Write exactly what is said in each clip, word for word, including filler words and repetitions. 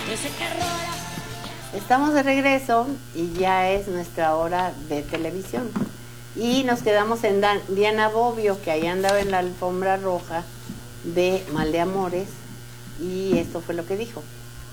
Estamos de regreso y ya es nuestra hora de televisión. Y nos quedamos en Dan- Diana Bobbio, que ahí andaba en la alfombra roja de Mal de Amores. Y esto fue lo que dijo.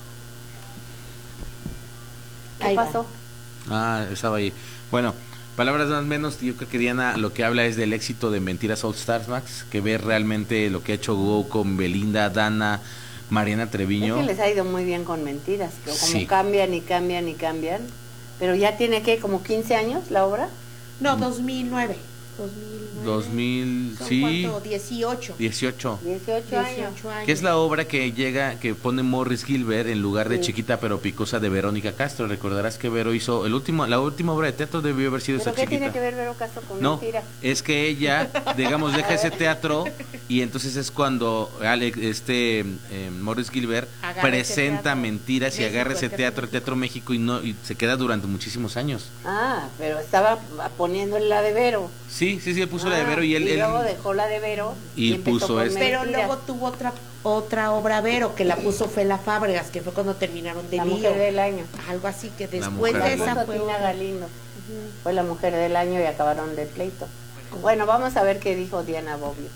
¿Qué Ahí pasó? Va. Ah, estaba ahí. Bueno, palabras más o menos, yo creo que Diana lo que habla es del éxito de Mentiras All Stars, Max, que ve realmente lo que ha hecho Go con Belinda, Dana, Mariana Treviño. Es que les ha ido muy bien con Mentiras, que como Sí. cambian y cambian y cambian. Pero ya tiene, ¿qué? ¿Como quince años la obra? No, dos mil nueve. dos mil nueve. dos mil, ¿Son sí. cuánto? dieciocho. dieciocho. dieciocho años. dieciocho años. Que es la obra que llega, que pone Morris Gilbert en lugar de Sí. Chiquita pero Picosa de Verónica Castro. Recordarás que Vero hizo el último, la última obra de teatro debió haber sido ¿Pero esa qué Chiquita. tiene que ver Vero Castro con No, Mentira? es que ella, digamos, deja ese teatro y entonces es cuando Alex, este eh, Morris Gilbert Agarra presenta ese teatro. Mentiras y México, agarra ese el Teatro teatro, el Teatro México y no y se queda durante muchísimos años. Ah, pero estaba poniendo la de Vero. Sí, sí, sí, él puso Ah, la de Vero y él, y él- luego dejó la de Vero y empezó puso con esta. Pero Mentiras. luego tuvo otra otra obra Vero que la puso Fela Fábregas, que fue cuando terminaron de La lío. Mujer del Año. Algo así que La después Mujer de del esa Puso fue Tina otra. Galindo. Fue la Mujer del Año y acabaron de pleito. Bueno, vamos a ver qué dijo Diana Bobbio.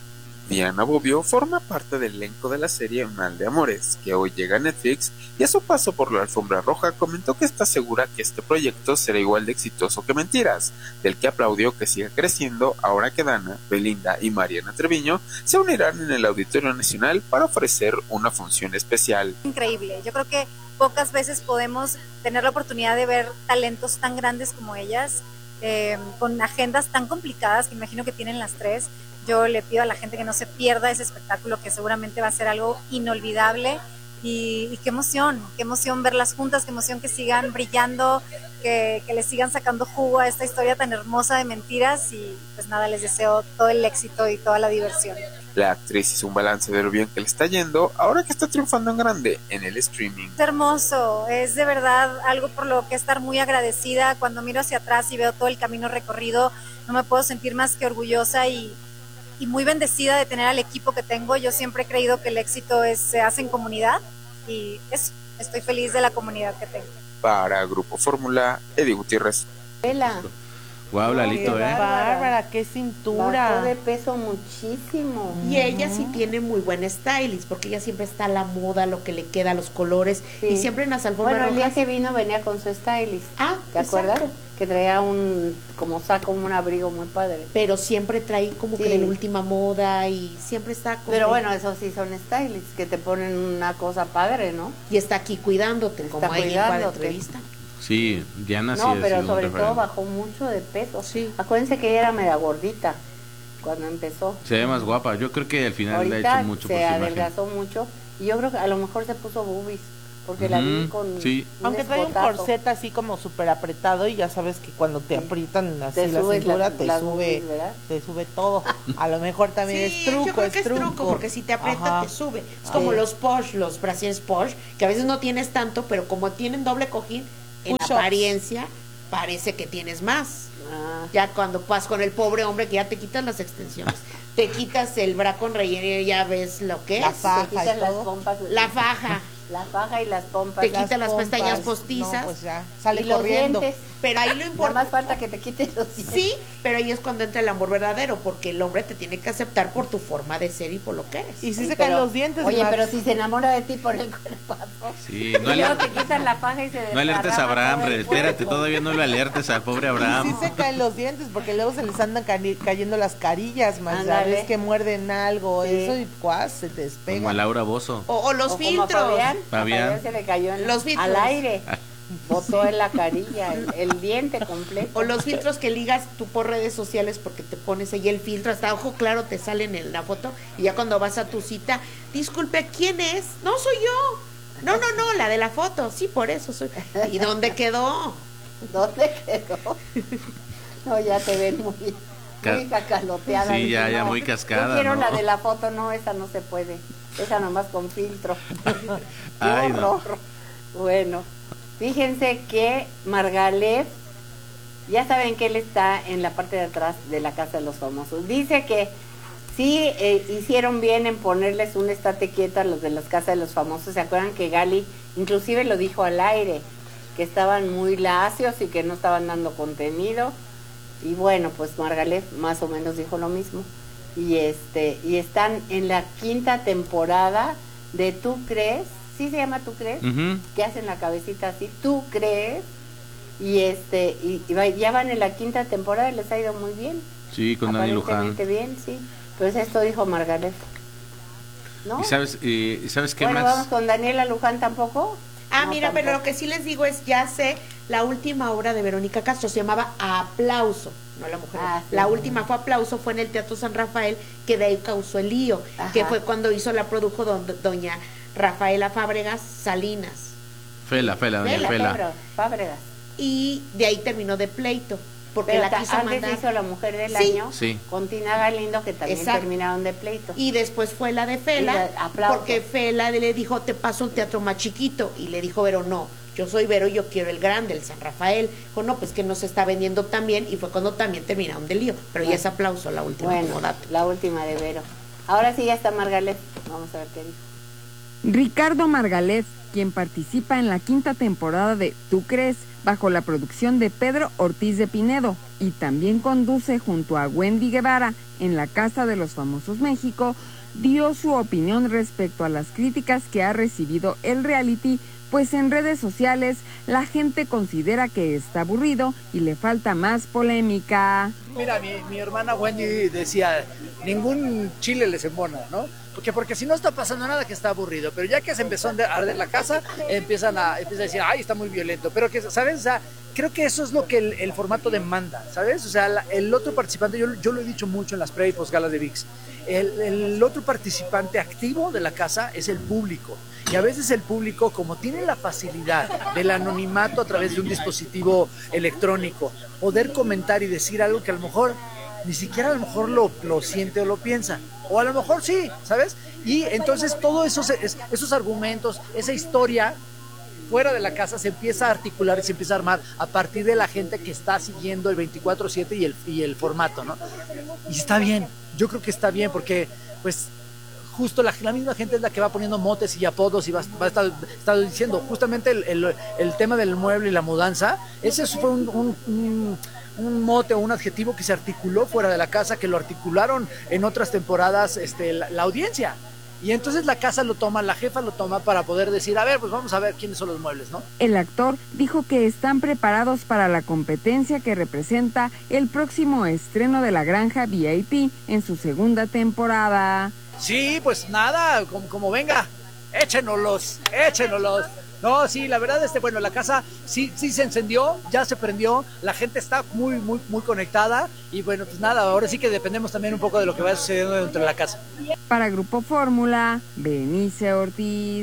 Diana Bobbio forma parte del elenco de la serie Mal de Amores, que hoy llega a Netflix, y a su paso por la alfombra roja comentó que está segura que este proyecto será igual de exitoso que Mentiras, del que aplaudió que siga creciendo ahora que Dana, Belinda y Mariana Treviño se unirán en el Auditorio Nacional para ofrecer una función especial. Increíble, yo creo que pocas veces podemos tener la oportunidad de ver talentos tan grandes como ellas, eh, con agendas tan complicadas que imagino que tienen las tres. Yo le pido a la gente que no se pierda ese espectáculo, que seguramente va a ser algo inolvidable, y, y qué emoción, qué emoción verlas juntas, qué emoción que sigan brillando, que, que le sigan sacando jugo a esta historia tan hermosa de Mentiras, y pues nada, les deseo todo el éxito y toda la diversión. La actriz hizo un balance de lo bien que le está yendo ahora que está triunfando en grande en el streaming. Es hermoso, es de verdad algo por lo que estar muy agradecida. Cuando miro hacia atrás y veo todo el camino recorrido, no me puedo sentir más que orgullosa y, y muy bendecida de tener al equipo que tengo. Yo siempre he creído que el éxito es, se hace en comunidad, y eso, estoy feliz de la comunidad que tengo. Para Grupo Fórmula, Eddie Gutiérrez. Vela, Guau, Lalito, Qué eh. Bárbara, qué bajó cintura. de peso muchísimo. Y ella sí tiene muy buen stylist, porque ella siempre está a la moda, lo que le queda, los colores, Sí. y siempre en las alfombras Bueno, el día rojas. que vino venía con su stylist. Ah, ¿Te exacto. acuerdas? Que traía un, como saco, un abrigo muy padre. Pero siempre trae como Sí. que de la última moda y siempre está como Pero que- bueno, esos sí son stylists, que te ponen una cosa padre, ¿no? y está aquí cuidándote, Está como ella en cada cuidándote. entrevista. Sí, Diana sí No, ha pero sido un sobre todo referente. bajó mucho de peso. Sí. Acuérdense que ella era media gordita cuando empezó. Se ve más guapa. Yo creo que al final le ha Ahorita hecho mucho por se su imagen. adelgazó mucho y yo creo que a lo mejor se puso boobies porque la vi Ujú, con sí. un Aunque trae un escotazo. corset así como súper apretado y ya sabes que cuando te Sí. aprietan así Te la subes cintura las- te las sube, boobies, ¿verdad? te sube todo. A lo mejor también Sí, es truco, yo creo es que es truco. truco, porque si te aprieta Ajá. te sube. Es como Sí. los Porsche, los brasieres Porsche, que a veces no tienes tanto, pero como tienen doble cojín, en Push-ups. apariencia parece que tienes más. Ah, Ya cuando vas con el pobre hombre que ya te quitas las extensiones, te quitas el bra con relleno y ya ves lo que La es. faja. te quitas y las todo. pompas. La faja. La faja y las pompas. Te Las- quita las pompas, pestañas postizas. No, pues ya, sale y los corriendo. dientes. Pero ahí lo Nada importante. más falta que te quites los dientes. Sí, pero ahí es cuando entra el amor verdadero, porque el hombre te tiene que aceptar por tu forma de ser y por lo que eres. Y si Sí, se caen pero- los dientes. Oye, Max. pero si se enamora de ti por el cuerpazo. Sí, Y no, luego aler- te quitan la faja y se no alertes a desparrama Abraham, todo el espérate, cuerpo. todavía no lo alertes al pobre Y Abraham. sí se caen los dientes porque luego se les andan cani- cayendo las carillas, más ya Ándale. ves que muerden algo, Sí. eso y cuas se te despega. Como a Laura Bozo. O, o los O como a filtros. Fabián, a Fabián. Fabián se le cayó en- Los filtros. al aire. Botó en la carilla, el, el diente completo. O los filtros que ligas tú por redes sociales porque te pones ahí el filtro, hasta ojo claro te salen en la foto y ya cuando vas a tu cita, disculpe, ¿quién es? No, soy yo. No, no, no, la de la foto, sí, por eso soy. ¿Y dónde quedó? ¿Dónde quedó? No, ya te ven muy, Ca- muy cacaloteada. Sí, ya, Dice, ya no, muy cascada, Yo quiero ¿no? la de la foto, no, esa no se puede. Esa nomás con filtro. Qué Ay, no. horror. Bueno, fíjense que Margalef, ya saben que él está en la parte de atrás de la Casa de los Famosos. Dice que Sí, eh, hicieron bien en ponerles un estate quieto a los de las casas de los famosos. ¿Se acuerdan que Gali inclusive lo dijo al aire? Que estaban muy lacios y que no estaban dando contenido. Y bueno, pues Margalef más o menos dijo lo mismo. Y este y están en la quinta temporada de ¿Tú crees? ¿Sí se llama ¿Tú crees? Uh-huh. Que hacen la cabecita así, ¿tú crees? Y este y, y ya van en la quinta temporada y les ha ido muy bien. Sí, con Dani Luján. Bien, sí. Pues esto dijo Margalef. ¿No? ¿Y sabes, eh, ¿sabes qué bueno, más? vamos con Daniela Luján tampoco. Ah, No, mira, tampoco. pero lo que sí les digo es, ya sé, la última obra de Verónica Castro se llamaba Aplauso, no La Mujer. Ah, sí. La última fue Aplauso, fue en el Teatro San Rafael, que de ahí causó el lío, Ajá. que fue cuando hizo, la produjo don- doña Rafaela Fábregas Salinas. Fela, Fela, doña Fela, Fela. Fabra- Fábregas. Y de ahí terminó de pleito, porque Pero la ta- quiso antes mandar. hizo La Mujer del Sí. Año Sí. con Tina Galindo, que también Exacto. terminaron de pleito. Y después fue la de Fela, Y la- aplauso. porque Fela le dijo, te paso un teatro más chiquito. Y le dijo Vero, no, yo soy Vero y yo quiero el grande, el San Rafael. Dijo, no, pues que no se está vendiendo tan bien. Y fue cuando también terminaron del lío. Pero ya Bueno. es Aplauso la última. Bueno, como dato. la última de Vero. Ahora sí ya está Margalef. Vamos a ver qué dijo. Ricardo Margalef, quien participa en la quinta temporada de ¿Tú crees?, bajo la producción de Pedro Ortiz de Pinedo, y también conduce junto a Wendy Guevara en La Casa de los Famosos México, dio su opinión respecto a las críticas que ha recibido el reality, pues en redes sociales la gente considera que está aburrido y le falta más polémica. Mira, mi, mi hermana Wendy decía, ningún chile les embona, ¿no? Porque, porque si no está pasando nada, que está aburrido, pero ya que se empezó a arder la casa, empiezan a, empiezan a decir, ay, está muy violento, pero que, ¿sabes? O sea, creo que eso es lo que el, el formato demanda, ¿sabes? O sea, la, el otro participante, yo, yo lo he dicho mucho en las pre y posgalas de V I X, el, el otro participante activo de la casa es el público. Y a veces el público, como tiene la facilidad del anonimato a través de un dispositivo electrónico, poder comentar y decir algo que a lo mejor ni siquiera a lo mejor lo, lo siente o lo piensa, o a lo mejor sí, ¿sabes? Y entonces todos esos, esos argumentos, esa historia fuera de la casa se empieza a articular y se empieza a armar a partir de la gente que está siguiendo el veinticuatro siete y el, y el formato, ¿no? Y está bien, yo creo que está bien porque pues justo la, la misma gente es la que va poniendo motes y apodos y va, va a estar, estar diciendo justamente el, el, el tema del mueble y la mudanza, ese fue un, un, un, un mote o un adjetivo que se articuló fuera de la casa, que lo articularon en otras temporadas este, la, la audiencia. Y entonces la casa lo toma, la jefa lo toma para poder decir, a ver, pues vamos a ver quiénes son los muebles, ¿no? El actor dijo que están preparados para la competencia que representa el próximo estreno de La Granja V I P en su segunda temporada. Sí, pues nada, como, como venga, échenoslos, échenoslos. No, sí, la verdad, este, bueno, la casa sí, sí se encendió, ya se prendió, la gente está muy, muy, muy conectada y bueno, pues nada, ahora sí que dependemos también un poco de lo que vaya sucediendo dentro de la casa. Para Grupo Fórmula, Benice Ortiz.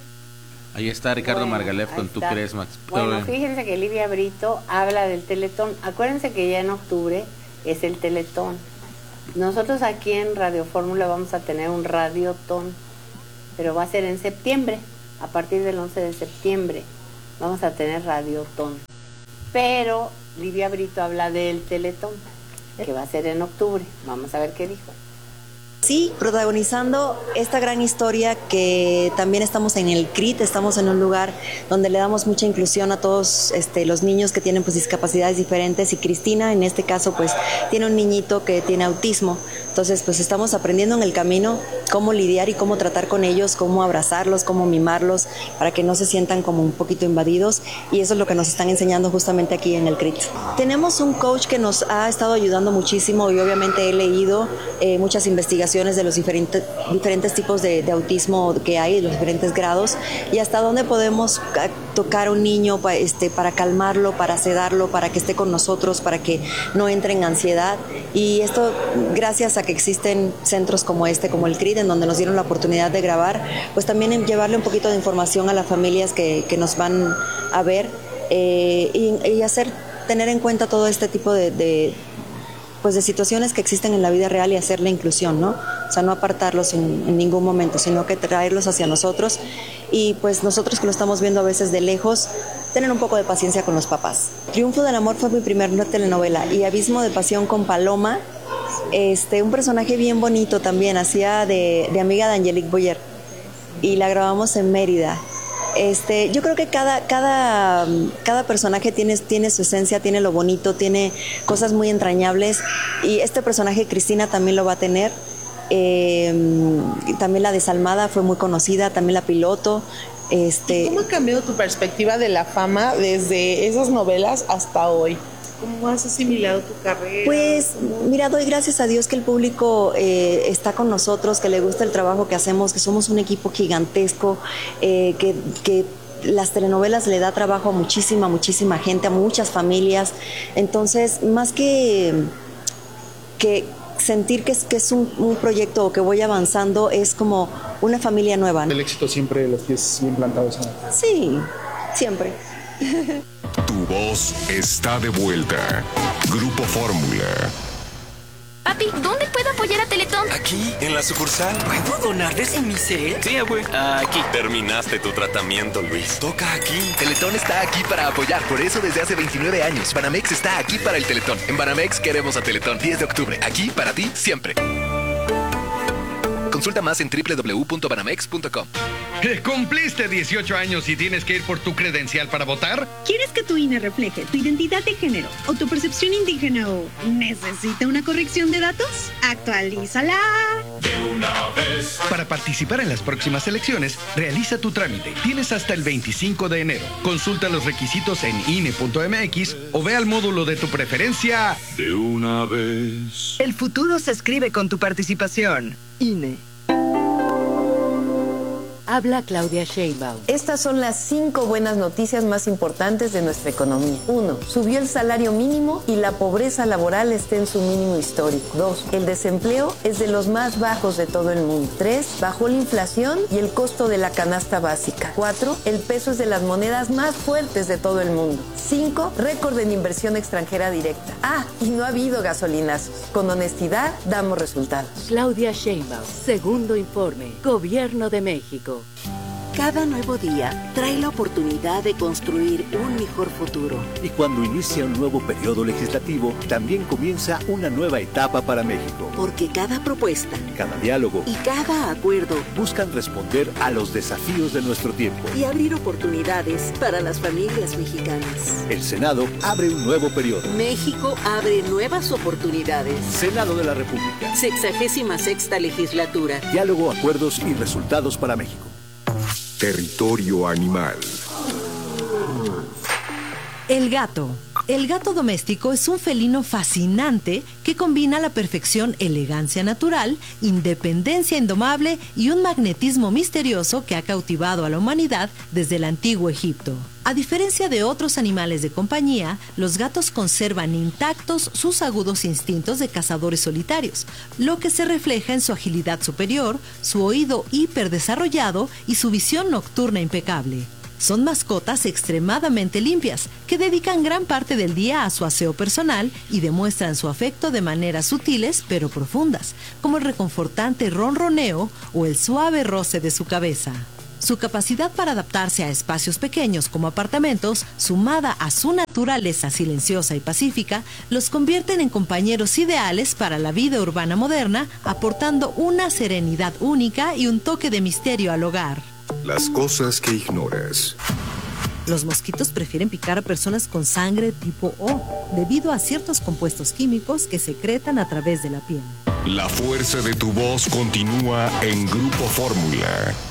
Ahí está Ricardo Bueno, Margalef con ahí ¿Tú está. crees, Max? Bueno, fíjense que Livia Brito habla del Teletón. Acuérdense que ya en octubre es el Teletón. Nosotros aquí en Radio Fórmula vamos a tener un radiotón, pero va a ser en septiembre. A partir del once de septiembre vamos a tener radiotón. Pero Livia Brito habla del Teletón, que va a ser en octubre. Vamos a ver qué dijo. Sí, protagonizando esta gran historia que también estamos en el C R I T, estamos en un lugar donde le damos mucha inclusión a todos este, los niños que tienen pues discapacidades diferentes, y Cristina en este caso pues tiene un niñito que tiene autismo. Entonces pues estamos aprendiendo en el camino cómo lidiar y cómo tratar con ellos, cómo abrazarlos, cómo mimarlos para que no se sientan como un poquito invadidos, y eso es lo que nos están enseñando justamente aquí en el C R I T. Tenemos un coach que nos ha estado ayudando muchísimo y obviamente he leído eh, muchas investigaciones de los diferentes, diferentes tipos de, de autismo que hay, los diferentes grados, y hasta dónde podemos tocar a un niño pa, este, para calmarlo, para sedarlo, para que esté con nosotros, para que no entre en ansiedad. Y esto gracias a que existen centros como este, como el C R I T, en donde nos dieron la oportunidad de grabar, pues también en llevarle un poquito de información a las familias que, que nos van a ver eh, y, y hacer, tener en cuenta todo este tipo de, de pues de situaciones que existen en la vida real y hacer la inclusión, ¿no? O sea, no apartarlos en, en ningún momento, sino que traerlos hacia nosotros, y pues nosotros que lo estamos viendo a veces de lejos, tener un poco de paciencia con los papás. Triunfo del amor fue mi primer telenovela, y Abismo de pasión con Paloma este, un personaje bien bonito también, hacía de, de amiga de Angelique Boyer y la grabamos en Mérida. Este, yo creo que cada, cada, cada personaje tiene, tiene su esencia, tiene lo bonito, tiene cosas muy entrañables y este personaje Cristina también lo va a tener. Eh, también la desalmada fue muy conocida, también la piloto. Este, ¿Cómo ha cambiado tu perspectiva de la fama desde esas novelas hasta hoy? ¿Cómo has asimilado tu carrera? Pues mira, doy gracias a Dios que el público eh, está con nosotros, que le gusta el trabajo que hacemos, que somos un equipo gigantesco, eh, que, que las telenovelas le da trabajo a muchísima, muchísima gente, a muchas familias. Entonces, más que, que sentir que es, que es un, un proyecto que voy avanzando, es como una familia nueva, ¿no? El éxito siempre los tienes bien plantados. ¿No? Sí, siempre. Tu voz está de vuelta. Grupo Fórmula. Papi, ¿dónde puedo apoyar a Teletón? Aquí, en la sucursal. ¿Puedo donarles en mi set? Sí, abue. Aquí. Terminaste tu tratamiento, Luis. Toca aquí. Teletón está aquí para apoyar. Por eso desde hace veintinueve años, Banamex está aquí para el Teletón. En Banamex queremos a Teletón. diez de octubre. Aquí para ti, siempre. Consulta más en doble u doble u doble u punto banamex punto com. ¿Cumpliste dieciocho años y tienes que ir por tu credencial para votar? ¿Quieres que tu I N E refleje tu identidad de género o tu percepción indígena o necesita una corrección de datos? ¡Actualízala! De una vez. Para participar en las próximas elecciones, realiza tu trámite. Tienes hasta el veinticinco de enero. Consulta los requisitos en I N E punto M X o ve al módulo de tu preferencia. De una vez. El futuro se escribe con tu participación. I N E. Habla Claudia Sheinbaum. Estas son las cinco buenas noticias más importantes de nuestra economía. Uno, subió el salario mínimo y la pobreza laboral está en su mínimo histórico. Dos, el desempleo es de los más bajos de todo el mundo. Tres, bajó la inflación y el costo de la canasta básica. Cuatro, el peso es de las monedas más fuertes de todo el mundo. Cinco, récord en inversión extranjera directa. Ah, y no ha habido gasolinazos. Con honestidad damos resultados. Claudia Sheinbaum, segundo informe, Gobierno de México. Cada nuevo día trae la oportunidad de construir un mejor futuro. Y cuando inicia un nuevo periodo legislativo, también comienza una nueva etapa para México. Porque cada propuesta, cada diálogo y cada acuerdo buscan responder a los desafíos de nuestro tiempo y abrir oportunidades para las familias mexicanas. El Senado abre un nuevo periodo. México abre nuevas oportunidades. Senado de la República. Sexagésima sexta legislatura. Diálogo, acuerdos y resultados para México. Territorio animal. El gato. El gato doméstico es un felino fascinante que combina a la perfección elegancia natural, independencia indomable y un magnetismo misterioso que ha cautivado a la humanidad desde el antiguo Egipto. A diferencia de otros animales de compañía, los gatos conservan intactos sus agudos instintos de cazadores solitarios, lo que se refleja en su agilidad superior, su oído hiperdesarrollado y su visión nocturna impecable. Son mascotas extremadamente limpias, que dedican gran parte del día a su aseo personal y demuestran su afecto de maneras sutiles pero profundas, como el reconfortante ronroneo o el suave roce de su cabeza. Su capacidad para adaptarse a espacios pequeños como apartamentos, sumada a su naturaleza silenciosa y pacífica, los convierten en compañeros ideales para la vida urbana moderna, aportando una serenidad única y un toque de misterio al hogar. Las cosas que ignoras. Los mosquitos prefieren picar a personas con sangre tipo O, debido a ciertos compuestos químicos que secretan a través de la piel. La fuerza de tu voz continúa en Grupo Fórmula.